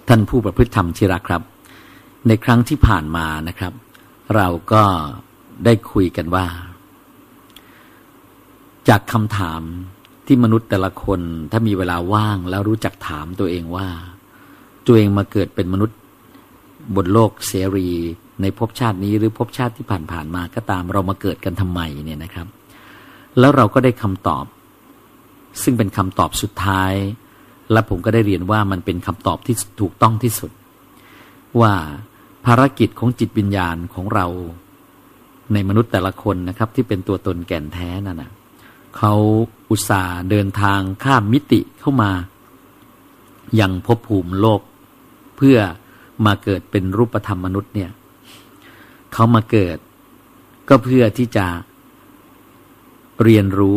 ท่านผู้ประพฤติธรรมที่รักครับในครั้งที่ผ่านมานะครับเราก็ได้คุยกันว่าจากคำถามที่มนุษย์แต่ละคนถ้ามีเวลาว่างแล้วรู้จักถามตัวเองว่าตัวเองมาเกิดเป็นมนุษย์บนโลกเสรีในภพชาตินี้หรือภพชาติที่ผ่านๆมาก็ตามเรามาเกิดกันทำไมเนี่ยนะครับแล้วเราก็ได้คำตอบซึ่งเป็นคำตอบสุดท้ายและผมก็ได้เรียนว่ามันเป็นคำตอบที่ถูกต้องที่สุดว่าภารกิจของจิตวิญญาณของเราในมนุษย์แต่ละคนนะครับที่เป็นตัวตนแก่นแท้นั่นนะเขาอุตส่าห์เดินทางข้ามมิติเข้ามายังภพภูมิโลกเพื่อมาเกิดเป็นรูปธรรมมนุษย์เนี่ยเขามาเกิดก็เพื่อที่จะเรียนรู้